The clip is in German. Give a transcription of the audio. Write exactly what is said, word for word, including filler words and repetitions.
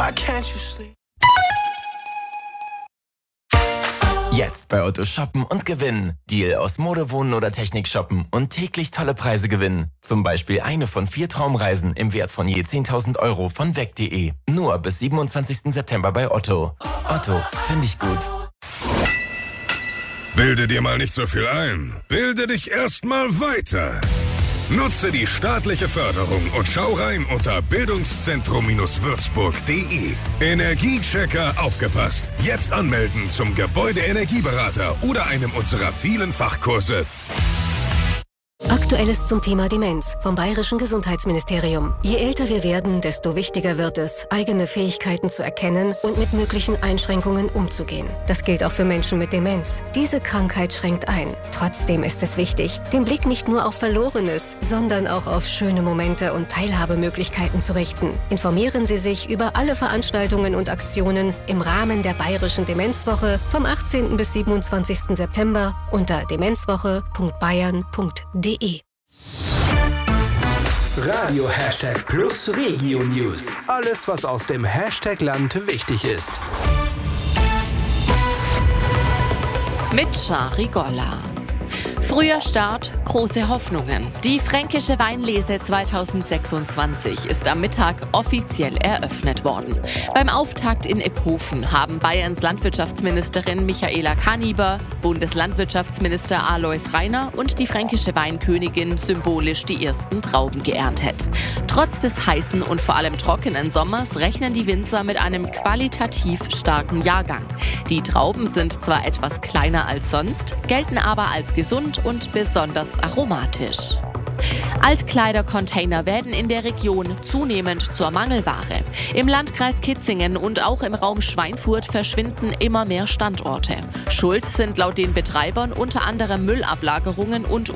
Why can't you sleep? Jetzt bei Otto shoppen und gewinnen. Deal aus Mode, Wohnen oder Technik shoppen und täglich tolle Preise gewinnen. Zum Beispiel eine von vier Traumreisen im Wert von je zehntausend Euro von weg punkt de. Nur bis siebenundzwanzigsten September bei Otto. Otto, finde ich gut. Bilde dir mal nicht so viel ein. Bilde dich erstmal weiter. Nutze die staatliche Förderung und schau rein unter bildungszentrum würzburg punkt de. Energiechecker aufgepasst. Jetzt anmelden zum Gebäudeenergieberater oder einem unserer vielen Fachkurse. Aktuelles zum Thema Demenz vom Bayerischen Gesundheitsministerium. Je älter wir werden, desto wichtiger wird es, eigene Fähigkeiten zu erkennen und mit möglichen Einschränkungen umzugehen. Das gilt auch für Menschen mit Demenz. Diese Krankheit schränkt ein. Trotzdem ist es wichtig, den Blick nicht nur auf Verlorenes, sondern auch auf schöne Momente und Teilhabemöglichkeiten zu richten. Informieren Sie sich über alle Veranstaltungen und Aktionen im Rahmen der Bayerischen Demenzwoche vom achtzehnten bis siebenundzwanzigsten September unter demenzwoche punkt bayern punkt de. Radio Hashtag Plus Regio News. Alles, was aus dem Hashtag Land wichtig ist. Mit Shari Golla. Früher Start, große Hoffnungen. Die Fränkische Weinlese zweitausendsechsundzwanzig ist am Mittag offiziell eröffnet worden. Beim Auftakt in Iphofen haben Bayerns Landwirtschaftsministerin Michaela Kaniber, Bundeslandwirtschaftsminister Alois Rainer und die fränkische Weinkönigin symbolisch die ersten Trauben geerntet. Trotz des heißen und vor allem trockenen Sommers rechnen die Winzer mit einem qualitativ starken Jahrgang. Die Trauben sind zwar etwas kleiner als sonst, gelten aber als gesund und besonders aromatisch. Altkleidercontainer werden in der Region zunehmend zur Mangelware. Im Landkreis Kitzingen und auch im Raum Schweinfurt verschwinden immer mehr Standorte. Schuld sind laut den Betreibern unter anderem Müllablagerungen und